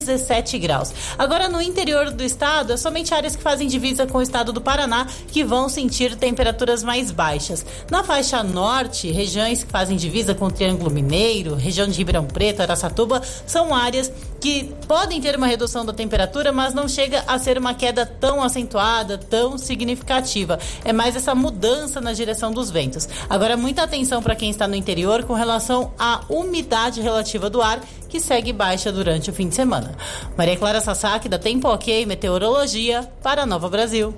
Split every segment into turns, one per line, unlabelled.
17 graus. Agora, no interior do estado, é somente áreas que fazem divisa com o estado do Paraná que vão sentir temperaturas mais baixas. Na faixa norte, regiões que fazem divisa com o Triângulo Mineiro, região de Ribeirão Preto, Araçatuba, são áreas que podem ter uma redução da temperatura, mas não chega a ser uma queda tão acentuada, tão significativa. É mais essa mudança na direção dos ventos. Agora, muita atenção para quem está no interior com relação à umidade relativa do ar, que segue baixa durante o fim de semana. Maria Clara Sasaki, da Tempo Ok Meteorologia, para Nova Brasil.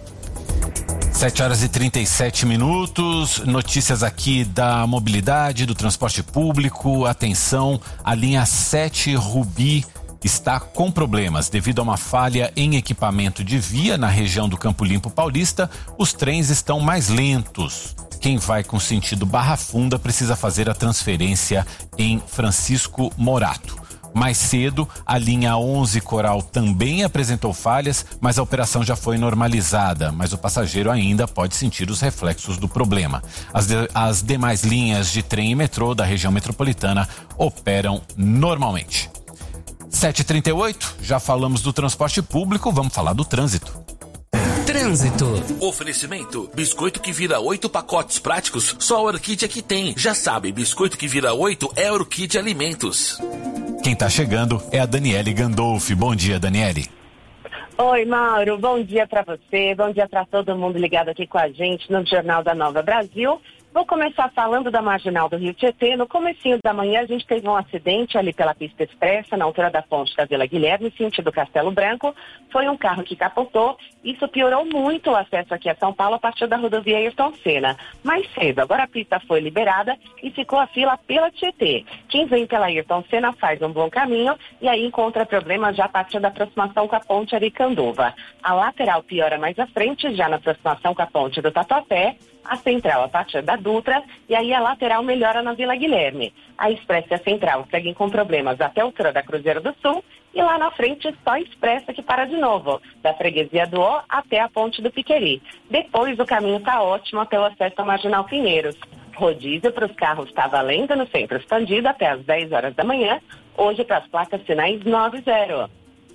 7h37, notícias aqui da mobilidade, do transporte público. Atenção, a linha 7 Rubi está com problemas devido a uma falha em equipamento de via na região do Campo Limpo Paulista. Os trens estão mais lentos. Quem vai com sentido Barra Funda precisa fazer a transferência em Francisco Morato. Mais cedo, a linha 11 Coral também apresentou falhas, mas a operação já foi normalizada, mas o passageiro ainda pode sentir os reflexos do problema. As demais linhas de trem e metrô da região metropolitana operam normalmente. 7h38, já falamos do transporte público, vamos falar do trânsito.
Trânsito.
Oferecimento: biscoito que vira 8 pacotes práticos, só a Orquídea que tem. Já sabe, biscoito que vira 8 é Orquídea Alimentos.
Quem tá chegando é a Daniele Gandolfi. Bom dia, Daniele.
Oi, Mauro. Bom dia para você. Bom dia para todo mundo ligado aqui com a gente no Jornal da Nova Brasil. Vou começar falando da Marginal do Rio Tietê. No comecinho da manhã, a gente teve um acidente ali pela pista expressa, na altura da ponte da Vila Guilherme, sentido Castelo Branco. Foi um carro que capotou. Isso piorou muito o acesso aqui a São Paulo a partir da rodovia Ayrton Senna. Mais cedo, agora a pista foi liberada e ficou a fila pela Tietê. Quem vem pela Ayrton Senna faz um bom caminho e aí encontra problemas já a partir da aproximação com a ponte Aricanduva. A lateral piora mais à frente, já na aproximação com a ponte do Tatuapé. A central a partir da Dutra e aí a lateral melhora na Vila Guilherme. A expressa e a central seguem com problemas até a altura da Cruzeiro do Sul e lá na frente só a expressa que para de novo, da Freguesia do Ó até a ponte do Piqueri. Depois o caminho está ótimo pelo acesso à Marginal Pinheiros. Rodízio para os carros está valendo no centro expandido até às 10 horas da manhã, hoje para as placas sinais 90.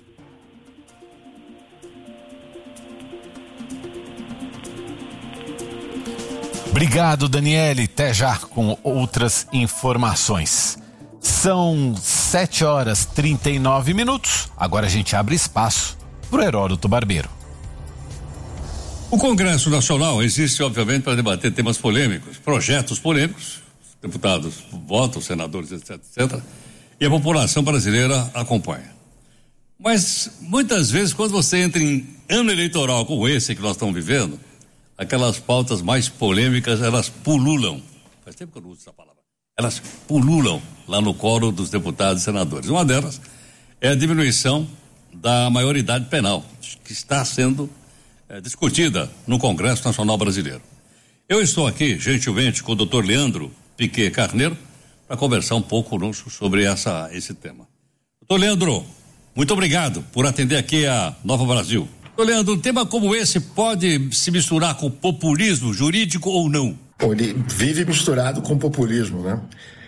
Obrigado, Daniele. Até já com outras informações. São 7h39. Agora a gente abre espaço para o Heródoto Barbeiro.
O Congresso Nacional existe, obviamente, para debater temas polêmicos, projetos polêmicos. Deputados votam, senadores, etc, etc. E a população brasileira acompanha. Mas, muitas vezes, quando você entra em ano eleitoral como esse que nós estamos vivendo, aquelas pautas mais polêmicas, elas pululam. Faz tempo que eu não uso essa palavra. Elas pululam lá no coro dos deputados e senadores. Uma delas é a diminuição da maioridade penal, que está sendo discutida no Congresso Nacional Brasileiro. Eu estou aqui, gentilmente, com o Dr. Leandro Piquet Carneiro, para conversar um pouco conosco sobre esse tema. Dr. Leandro, muito obrigado por atender aqui a Nova Brasil. Leandro, um tema como esse pode se misturar com populismo jurídico ou não?
Bom, ele vive misturado com populismo, né?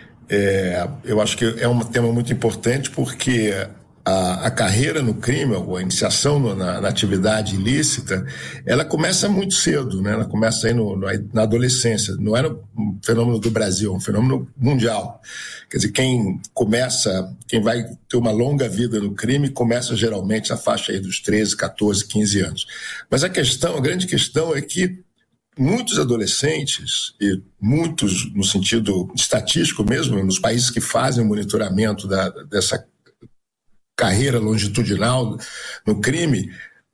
Eu acho que é um tema muito importante porque a carreira no crime, ou a iniciação na atividade ilícita, ela começa muito cedo, né? Ela começa aí na adolescência. Não era um fenômeno do Brasil, é um fenômeno mundial. Quer dizer, quem vai ter uma longa vida no crime, começa geralmente na faixa aí dos 13, 14, 15 anos. Mas a grande questão é que muitos adolescentes, e muitos no sentido estatístico mesmo, nos países que fazem o monitoramento dessa carreira longitudinal no crime,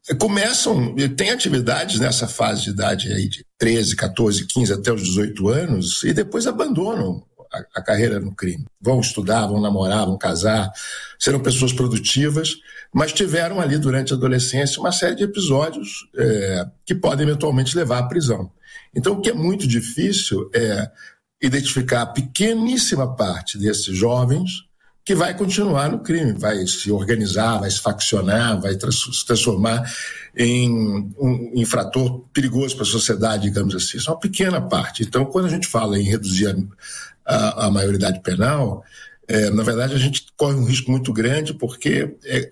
têm atividades nessa fase de idade aí de 13, 14, 15 até os 18 anos e depois abandonam a carreira no crime. Vão estudar, vão namorar, vão casar, serão pessoas produtivas, mas tiveram ali durante a adolescência uma série de episódios que podem eventualmente levar à prisão. Então, o que é muito difícil é identificar a pequeníssima parte desses jovens que vai continuar no crime, vai se organizar, vai se faccionar, vai se transformar em um infrator perigoso para a sociedade, digamos assim. Isso é uma pequena parte. Então, quando a gente fala em reduzir a maioridade penal, Na verdade, a gente corre um risco muito grande porque